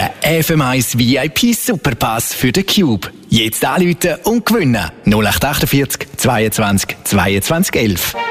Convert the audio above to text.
Der FM1 VIP Superpass für den Cube. Jetzt anrufen und gewinnen. 0848 22 22 11.